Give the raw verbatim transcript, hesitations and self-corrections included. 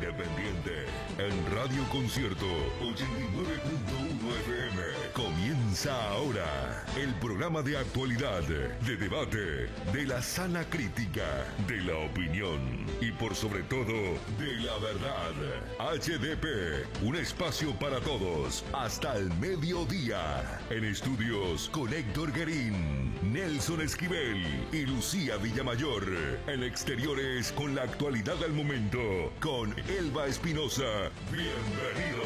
independiente. En Radio Concierto ochenta y nueve punto uno F M. Comienza ahora el programa de actualidad, de debate, de la sana crítica, de la opinión y por sobre todo de la verdad. H D P, un espacio para todos hasta el mediodía. En estudios con Héctor Guerín, Nelson Esquivel y Lucía Villamayor. En exteriores con la actualidad al momento con Elba Espinosa. Bienvenido.